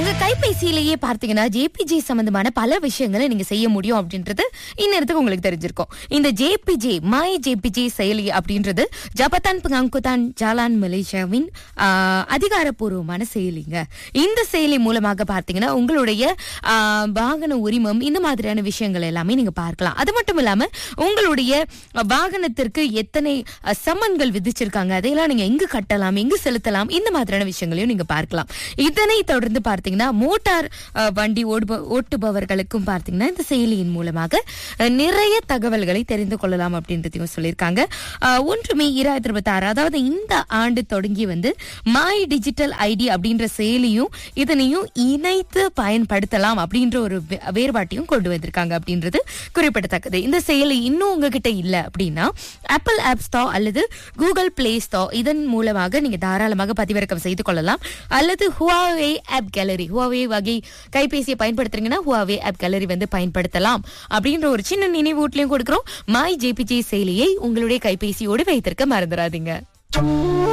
உங்க கைபேசியிலேயே பார்த்தீங்கன்னா ஜேபிஜே சம்பந்தமான பல விஷயங்களை நீங்க செய்ய முடியும் அப்படின்றது இந்நேரத்துக்கு உங்களுக்கு தெரிஞ்சிருக்கும். இந்த ஜேபிஜே மை ஜேபிஜே செயலி அப்படின்றது ஜபதான் பங்காங்குதான் ஜாலான் மலேசியாவின் அதிகாரப்பூர்வமான செயலிங்க. இந்த செயலி மூலமாக பார்த்தீங்கன்னா உங்களுடைய வாகன உரிமம் இந்த மாதிரியான விஷயங்கள் எல்லாமே நீங்க பார்க்கலாம். அது மட்டும் இல்லாம உங்களுடைய வாகனத்திற்கு எத்தனை சம்மன்கள் விதிச்சிருக்காங்க, அதையெல்லாம் நீங்க எங்கு கட்டலாம், எங்கு செலுத்தலாம், இந்த மாதிரியான விஷயங்களையும் நீங்க பார்க்கலாம். இதனை தொடர்ந்து பார்த்தீங்கன்னா மோட்டார் வண்டி ஓட்டுபவர்களுக்கும் பார்த்தீங்கன்னா இந்த செயலியின் மூலமாக நிறைய தகவல்களை தெரிந்து கொள்ளலாம் அப்படின்றதையும் சொல்லியிருக்காங்க. 1 மே 2026 அதாவது இந்த ஆண்டு தொடங்கி மை டிஜிட்டல் ஐடி அப்படின்ற செயலியும் இதனையும் இணைத்து பயன்படுத்தலாம் அப்படின்ற ஒரு வேறுபாட்டையும் கொண்டு வந்திருக்காங்க அப்படின்றது குறிப்பிடத்தக்கது. இந்த செயலி இன்னும் உங்ககிட்ட இல்ல அப்படின்னா ஆப்பிள் ஆப் ஸ்டோர் அல்லது கூகுள் பிளே ஸ்டோர் இதன் மூலமாக நீங்க தாராளமாக பதிவிறக்கம் செய்து கொள்ளலாம். அல்லது ஹுவாவே ஆப் கேலரி, ஹுவாவே வகை கைபேசியை பயன்படுத்துறீங்கன்னா ஹுவாவே ஆப் கேலரி பயன்படுத்தலாம் அப்படின்ற ஒரு சின்ன நினைவூட்டலையும் கொடுக்கிறோம். மை ஜேபிஜே செயலியை உங்களுடைய கைபேசியோடு வைத்திருக்க மறந்துடாதீங்க.